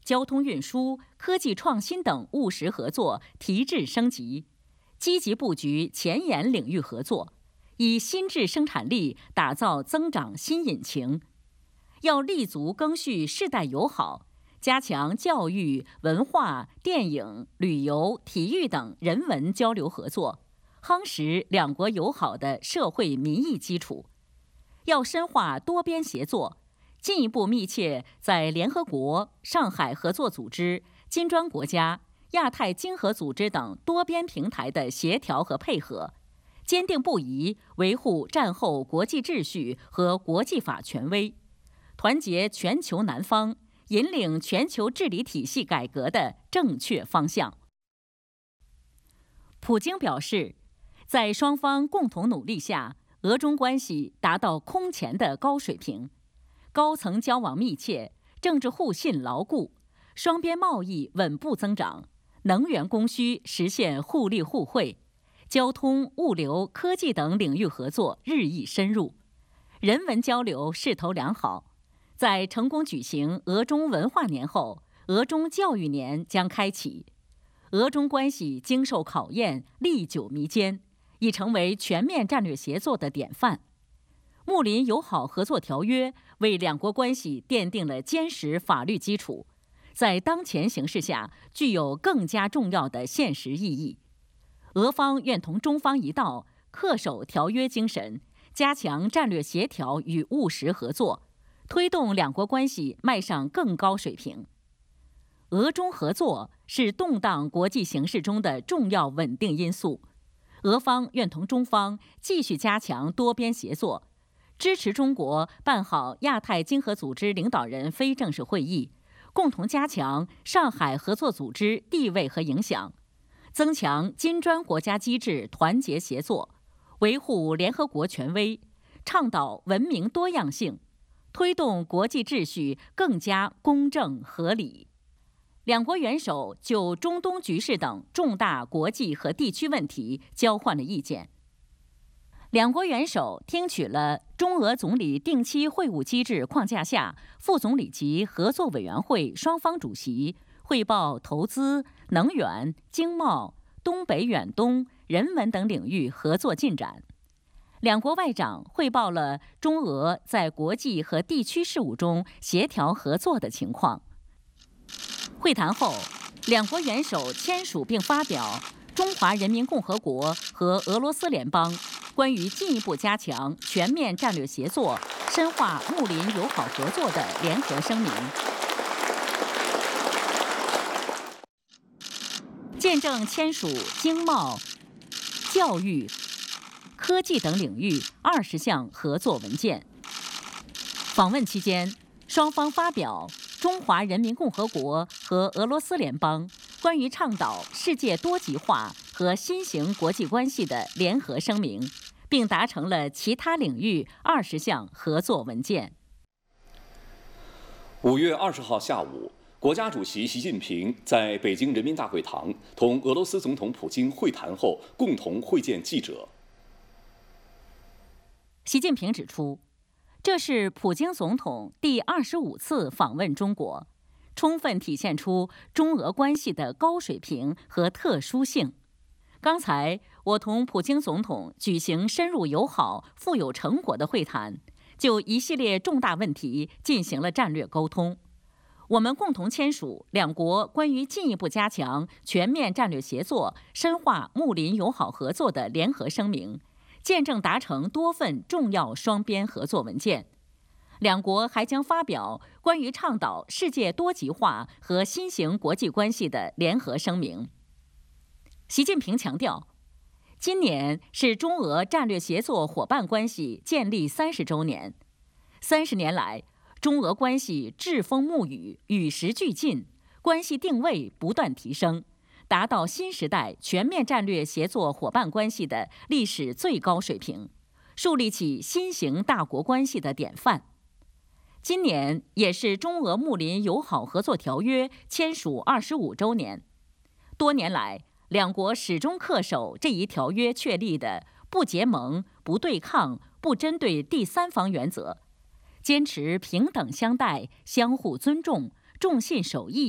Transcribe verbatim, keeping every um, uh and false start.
交通运输、科技创新等务实合作提质升级，积极布局前沿领域合作，以新质生产力打造增长新引擎。要立足赓续世代友好，加强教育、文化、电影、旅游、体育等人文交流合作，夯实两国友好的社会民意基础。要深化多边协作，进一步密切在联合国、上海合作组织、金砖国家、亚太经合组织等多边平台的协调和配合，坚定不移维护战后国际秩序和国际法权威，团结全球南方，引领全球治理体系改革的正确方向。普京表示，在双方共同努力下，俄中关系达到空前的高水平，高层交往密切，政治互信牢固，双边贸易稳步增长，能源供需实现互利互惠，交通、物流、科技等领域合作日益深入，人文交流势头良好。在成功举行俄中文化年后，俄中教育年将开启。俄中关系经受考验，历久弥坚，已成为全面战略协作的典范。睦邻友好合作条约为两国关系奠定了坚实法律基础，在当前形势下具有更加重要的现实意义。俄方愿同中方一道，恪守条约精神，加强战略协调与务实合作，推动两国关系迈上更高水平。俄中合作是动荡国际形势中的重要稳定因素，俄方愿同中方继续加强多边协作，支持中国办好亚太经合组织领导人非正式会议，共同加强上海合作组织地位和影响，增强金砖国家机制团结协作，维护联合国权威，倡导文明多样性，推动国际秩序更加公正合理。两国元首就中东局势等重大国际和地区问题交换了意见。两国元首听取了中俄总理定期会晤机制框架下副总理级合作委员会双方主席汇报投资、能源、经贸、东北远东、人文等领域合作进展。两国外长汇报了中俄在国际和地区事务中协调合作的情况。会谈后，两国元首签署并发表《中华人民共和国和俄罗斯联邦关于进一步加强全面战略协作、深化睦邻友好合作的联合声明》，见证签署经贸、教育、科技等领域二十项合作文件。访问期间，双方发表中华人民共和国和俄罗斯联邦关于倡导世界多极化和新型国际关系的联合声明，并达成了其他领域二十项合作文件。 五月二十号下午，国家主席习近平在北京人民大会堂同俄罗斯总统普京会谈后，共同会见记者。 习近平指出，这是普京总统第二十五次访问中国，充分体现出中俄关系的高水平和特殊性。刚才我同普京总统举行深入友好、富有成果的会谈，就一系列重大问题进行了战略沟通。我们共同签署两国关于进一步加强全面战略协作、深化睦邻友好合作的联合声明，见证达成多份重要双边合作文件。两国还将发表关于倡导世界多极化和新型国际关系的联合声明。习近平强调，今年是中俄战略协作伙伴关系建立三十周年。三十年来，中俄关系栉风沐雨，与时俱进，关系定位不断提升，达到新时代全面战略协作伙伴关系的历史最高水平，树立起新型大国关系的典范。今年也是中俄睦邻友好合作条约签署二十五周年。多年来，两国始终恪守这一条约确立的不结盟、不对抗、不针对第三方原则，坚持平等相待、相互尊重、重信守义。